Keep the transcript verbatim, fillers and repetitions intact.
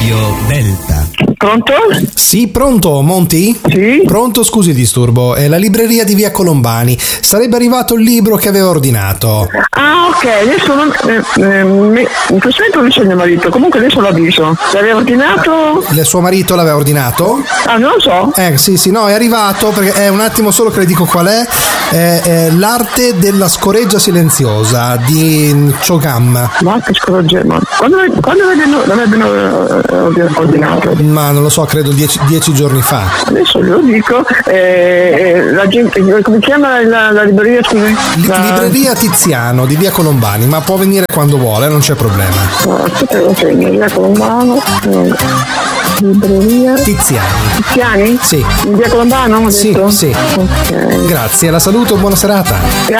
Radio Delta. Pronto? Sì, pronto, Monti? Sì. Pronto, scusi il disturbo, è la libreria di via Colombani. Sarebbe arrivato il libro che aveva ordinato. Ah, ok, adesso non, eh, eh, mi- in questo momento non c'è mio marito, comunque adesso l'avviso. L'aveva ordinato? Il suo marito l'aveva ordinato? Ah, non lo so. Eh, sì, sì, no, è arrivato, perché è un attimo solo che le dico qual è. È, è L'arte della scoreggia silenziosa di Chogam. Ma che scoraggiamo. Quando, quando l'avrebbero, l'avrebbero eh, ordinato? Ma non lo so, credo dieci, dieci giorni fa. Adesso glielo dico. Eh, eh, la gente, come chiama la, la libreria? Scusi? Li- La- Libreria Tiziano di via Colombani, ma può venire quando vuole, non c'è problema. no, aspetta, lo segno, via Colombano. eh, Libreria Tiziani. Tiziani? Sì. In via Colombano? ho Sì, detto? sì. Ok. Grazie, la saluto, buona serata.